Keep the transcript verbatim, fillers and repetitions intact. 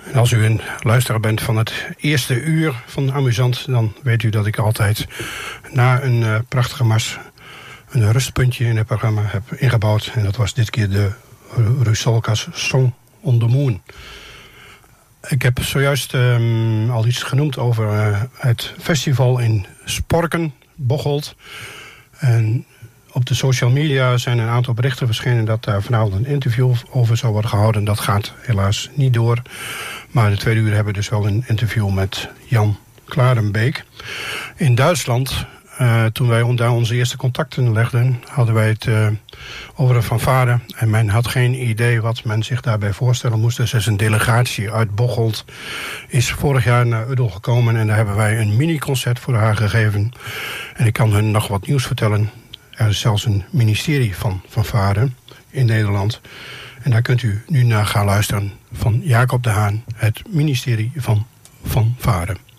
En als u een luisteraar bent van het eerste uur van Amusant, dan weet u dat ik altijd na een uh, prachtige mars een rustpuntje in het programma heb ingebouwd. En dat was dit keer de Rusalka's Song on the Moon. Ik heb zojuist um, al iets genoemd over uh, het festival in Sporken, Bocholt. En op de social media zijn een aantal berichten verschenen dat daar vanavond een interview over zou worden gehouden. Dat gaat helaas niet door. Maar de tweede uur hebben we dus wel een interview met Jan Klarenbeek. In Duitsland, uh, toen wij daar onze eerste contacten legden, hadden wij het uh, over een fanfare. En men had geen idee wat men zich daarbij voorstellen moest. Dus een delegatie uit Bocholt is vorig jaar naar Uddel gekomen. En daar hebben wij een mini-concert voor haar gegeven. En ik kan hun nog wat nieuws vertellen. Er is zelfs een ministerie van fanfare in Nederland. En daar kunt u nu naar gaan luisteren van Jacob de Haan, het ministerie van fanfare.